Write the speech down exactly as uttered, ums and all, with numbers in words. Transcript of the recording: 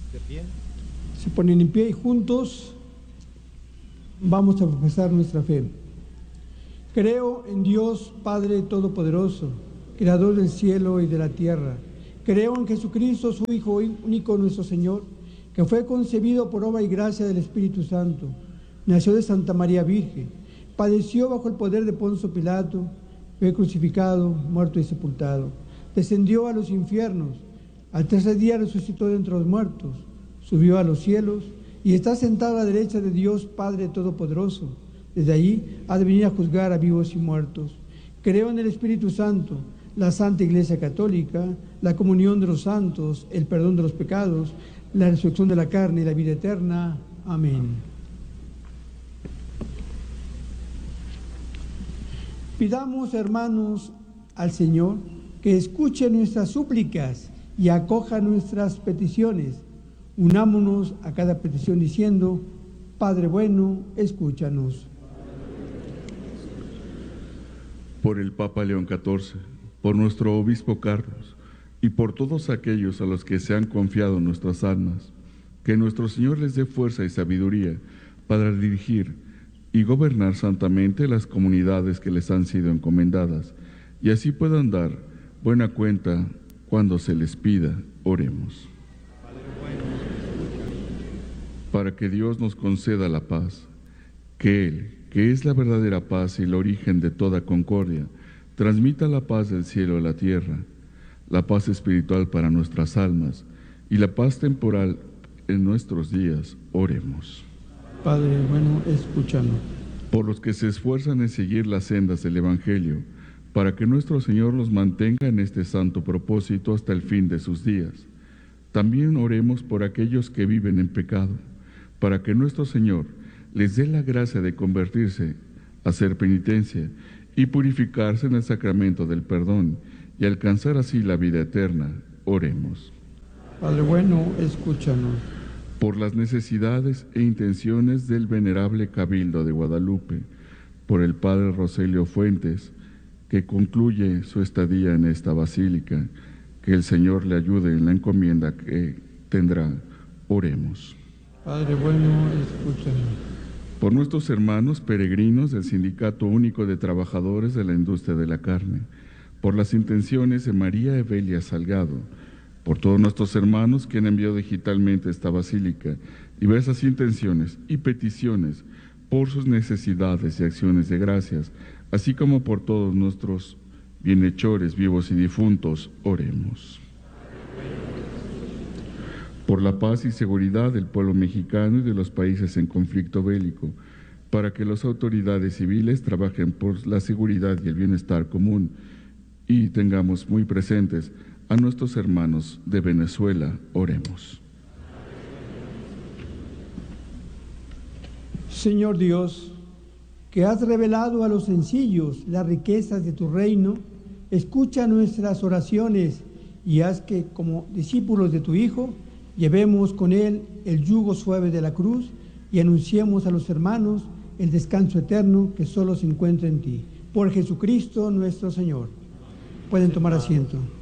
De pie. Se ponen en pie y juntos vamos a profesar nuestra fe. Creo en Dios Padre Todopoderoso, Creador del cielo y de la tierra. Creo en Jesucristo, su Hijo único, nuestro Señor, que fue concebido por obra y gracia del Espíritu Santo. Nació de Santa María Virgen, padeció bajo el poder de Poncio Pilato, fue crucificado, muerto y sepultado. Descendió a los infiernos, al tercer día resucitó de entre los muertos, subió a los cielos y está sentado a la derecha de Dios Padre Todopoderoso. Desde allí ha de venir a juzgar a vivos y muertos. Creo en el Espíritu Santo, la Santa Iglesia Católica, la comunión de los santos, el perdón de los pecados, la resurrección de la carne y la vida eterna. Amén. Pidamos, hermanos, al Señor que escuche nuestras súplicas y acoja nuestras peticiones. Unámonos a cada petición diciendo: Padre bueno, escúchanos. Por el Papa León catorce, por nuestro obispo Carlos y por todos aquellos a los que se han confiado nuestras almas, que nuestro Señor les dé fuerza y sabiduría para dirigir y gobernar santamente las comunidades que les han sido encomendadas, y así puedan dar buena cuenta cuando se les pida. Oremos. Para que Dios nos conceda la paz, que Él, que es la verdadera paz y el origen de toda concordia, transmita la paz del cielo a la tierra, la paz espiritual para nuestras almas y la paz temporal en nuestros días. Oremos. Padre bueno, escúchanos. Por los que se esfuerzan en seguir las sendas del Evangelio, para que nuestro Señor los mantenga en este santo propósito hasta el fin de sus días. También oremos por aquellos que viven en pecado, para que nuestro Señor les dé la gracia de convertirse, hacer penitencia y purificarse en el sacramento del perdón y alcanzar así la vida eterna. Oremos. Padre bueno, escúchanos. Por las necesidades e intenciones del venerable Cabildo de Guadalupe, por el Padre Roselio Fuentes, que concluye su estadía en esta basílica, que el Señor le ayude en la encomienda que tendrá. Oremos. Padre bueno, escúchanos. Por nuestros hermanos peregrinos del Sindicato Único de Trabajadores de la Industria de la Carne, por las intenciones de María Evelia Salgado, por todos nuestros hermanos que han enviado digitalmente a esta basílica diversas intenciones y peticiones por sus necesidades y acciones de gracias, así como por todos nuestros bienhechores vivos y difuntos. Oremos. Por la paz y seguridad del pueblo mexicano y de los países en conflicto bélico, para que las autoridades civiles trabajen por la seguridad y el bienestar común, y tengamos muy presentes a nuestros hermanos de Venezuela. Oremos. Señor Dios, que has revelado a los sencillos las riquezas de tu reino, escucha nuestras oraciones y haz que, como discípulos de tu Hijo, llevemos con Él el yugo suave de la cruz y anunciemos a los hermanos el descanso eterno que solo se encuentra en ti. Por Jesucristo nuestro Señor. Pueden tomar asiento.